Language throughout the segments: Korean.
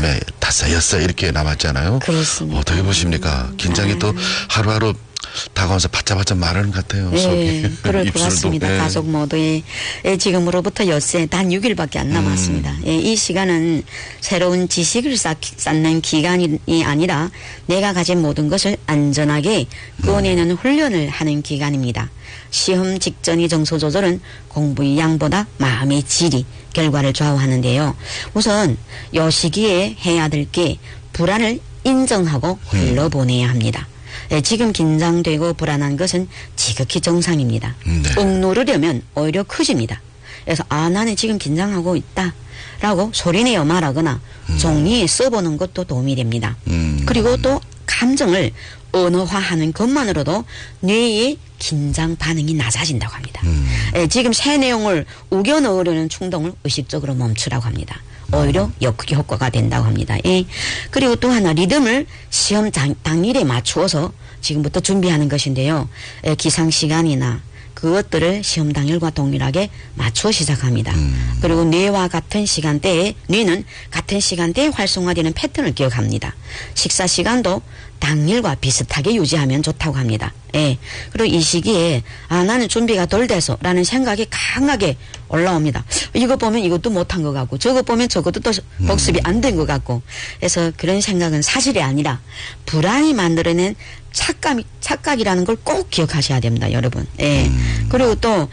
아침에 탔어, 였어 이렇게 남았잖아요. 그렇습니다. 어떻게 보십니까? 긴장이 또 하루하루 다가와서 바짝바짝 마르는 것 같아요. 네, 속이. 그럴 것 같습니다. 네. 가족 모두에 지금으로부터 엿새 단 6일밖에 안 남았습니다. 이 시간은 새로운 지식을 쌓는 기간이 아니라 내가 가진 모든 것을 안전하게 꺼내는 훈련을 하는 기간입니다. 시험 직전의 정서 조절은 공부의 양보다 마음의 질이 결과를 좌우하는데요. 우선 이 시기에 해야 될 게 불안을 인정하고 흘러보내야 합니다. 지금 긴장되고 불안한 것은 지극히 정상입니다. 네. 억누르려면 오히려 커집니다. 그래서 나는 지금 긴장하고 있다 라고 소리내어 말하거나 종이에 써보는 것도 도움이 됩니다. 그리고 또 감정을 언어화하는 것만으로도 뇌의 긴장 반응이 낮아진다고 합니다. 지금 새 내용을 우겨 넣으려는 충동을 의식적으로 멈추라고 합니다. 오히려 역효과가 된다고 합니다. 그리고 또 하나 리듬을 시험 당일에 맞추어서 지금부터 준비하는 것인데요. 기상시간이나 그것들을 시험 당일과 동일하게 맞추어 시작합니다. 그리고 뇌와 같은 시간대에 뇌는 같은 시간대에 활성화되는 패턴을 기억합니다. 식사 시간도 당일과 비슷하게 유지하면 좋다고 합니다. 그리고 이 시기에 나는 준비가 덜 돼서 라는 생각이 강하게 올라옵니다. 이거 보면 이것도 못한 것 같고 저거 보면 저것도 또 복습이 안 된 것 같고 그래서 그런 생각은 사실이 아니라 불안이 만들어낸 착각이라는 걸 꼭 기억하셔야 됩니다, 여러분. 그리고 또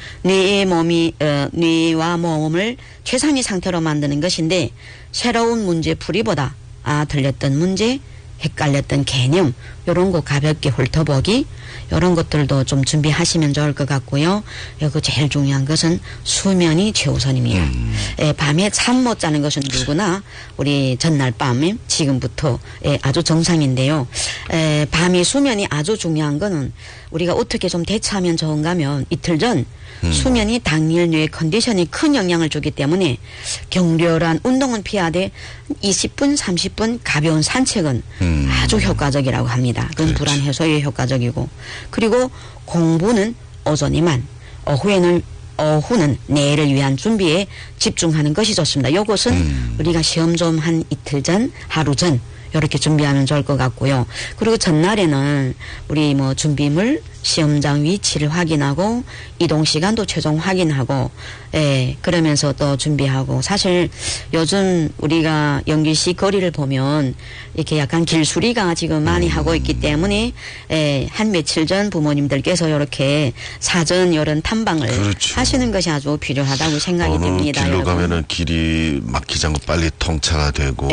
뇌와 몸을 최상의 상태로 만드는 것인데 새로운 문제 풀이보다 들렸던 문제, 헷갈렸던 개념 이런 거 가볍게 훑어보기 이런 것들도 좀 준비하시면 좋을 것 같고요. 그리고 제일 중요한 것은 수면이 최우선입니다. 밤에 잠 못 자는 것은 누구나 우리 전날 밤에 지금부터 아주 정상인데요. 밤이 수면이 아주 중요한 거는 우리가 어떻게 좀 대처하면 좋은가 하면 이틀 전 수면이 당일 뇌 컨디션에 큰 영향을 주기 때문에 격렬한 운동은 피하되 20분, 30분 가벼운 산책은 아주 효과적이라고 합니다. 그건 그렇지. 불안 해소에 효과적이고 그리고 공부는 오전에만 오후는 내일을 위한 준비에 집중하는 것이 좋습니다. 이것은 우리가 시험 좀 한 이틀 전, 하루 전 이렇게 준비하면 좋을 것 같고요. 그리고 전날에는 우리 준비물, 시험장 위치를 확인하고 이동 시간도 최종 확인하고 그러면서 또 준비하고 사실 요즘 우리가 연기시 거리를 보면 이렇게 약간 길수리가 지금 많이 하고 있기 때문에 한 며칠 전 부모님들께서 이렇게 사전 이런 탐방을 그렇죠. 하시는 것이 아주 필요하다고 생각이 됩니다. 길로 여러분. 가면은 길이 막히지 않고 빨리 통차가 되고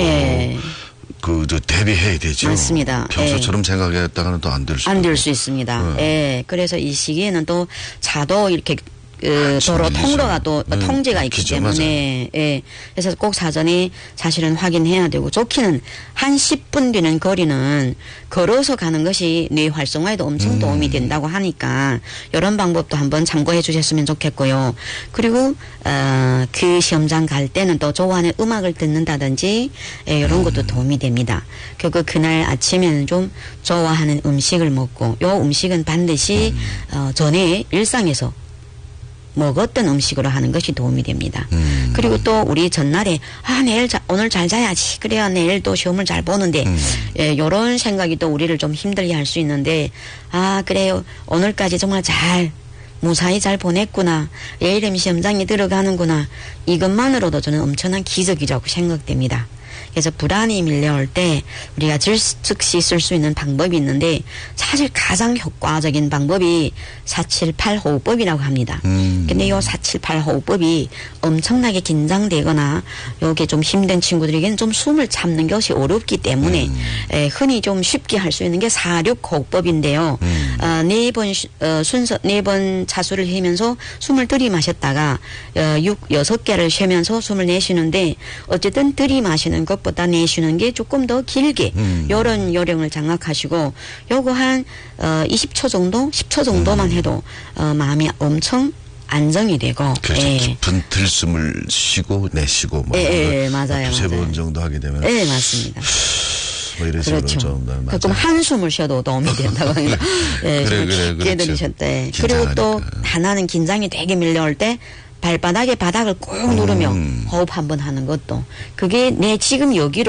대비해야 되죠. 맞습니다. 평소처럼 생각했다가는 또 안 될 수 안 될 수 있습니다. 그래서 이 시기에는 또 차도 이렇게 도로 통로가 또 통제가 있기 그죠, 때문에 그래서 꼭 사전에 사실은 확인해야 되고 좋기는 한 10분 되는 거리는 걸어서 가는 것이 뇌 활성화에도 엄청 도움이 된다고 하니까 이런 방법도 한번 참고해 주셨으면 좋겠고요. 그리고 그 시험장 갈 때는 또 좋아하는 음악을 듣는다든지 이런 것도 도움이 됩니다. 그리고 그날 아침에는 좀 좋아하는 음식을 먹고 요 음식은 반드시 전에 일상에서 먹었던 음식으로 하는 것이 도움이 됩니다. 그리고 또 우리 전날에 오늘 잘 자야지 그래야 내일 또 시험을 잘 보는데 이런 생각이 또 우리를 좀 힘들게 할 수 있는데 그래요 오늘까지 정말 무사히 잘 보냈구나 내일은 시험장에 들어가는구나 이것만으로도 저는 엄청난 기적이라고 생각됩니다. 그래서 불안이 밀려올 때 우리가 즉시 쓸 수 있는 방법이 있는데 사실 가장 효과적인 방법이 478 호흡법이라고 합니다. 근데 이 478 호흡법이 엄청나게 긴장되거나 요게 좀 힘든 친구들에게는 좀 숨을 참는 것이 어렵기 때문에 흔히 좀 쉽게 할 수 있는 게 4-6 호흡법인데요. 네 번 차수를 하면서 숨을 들이마셨다가 6-6개를 쉬면서 숨을 내쉬는데 어쨌든 들이마시는 것보다 내쉬는 게 조금 더 길게 요런 요령을 장악하시고 요거 한 20초 정도 10초 정도만 해도 마음이 엄청 안정이 되고 그렇죠. 깊은 들숨을 쉬고 내쉬고 맞아요. 두세 번 정도 하게 되면 맞습니다. 이런 식으로 그렇죠. 좀 가끔 한숨을 쉬어도 도움이 된다고 합니다. 깊게 들이실 때. 그리고 또 하나는 긴장이 되게 밀려올 때 발바닥에 바닥을 꼭 누르며 호흡 한번 하는 것도 그게 내 지금 여기로